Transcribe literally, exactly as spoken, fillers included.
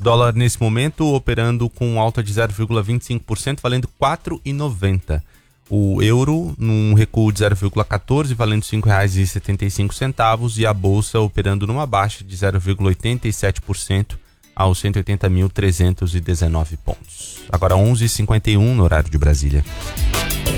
Dólar nesse momento operando com alta de zero vírgula vinte e cinco por cento, valendo quatro reais e noventa centavos. O euro num recuo de zero vírgula quatorze, valendo cinco reais e setenta e cinco centavos, e a bolsa operando numa baixa de zero vírgula oitenta e sete por cento aos cento e oitenta mil trezentos e dezenove pontos. Agora onze e cinquenta e um no horário de Brasília.